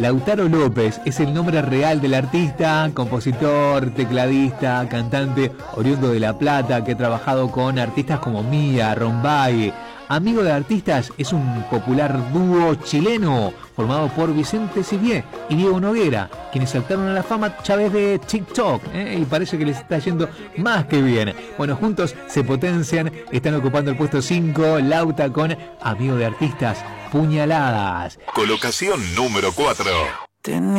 Lautaro López es el nombre real del artista, compositor, tecladista, cantante oriundo de La Plata, que ha trabajado con artistas como Mía, Rombay. Amigo de Artistas es un popular dúo chileno formado por Vicente Sivier y Diego Noguera, quienes saltaron a la fama a través de TikTok, y parece que les está yendo más que bien. Bueno, juntos se potencian, están ocupando el puesto 5, Lauta con Amigo de Artistas, Puñaladas. Colocación número 4.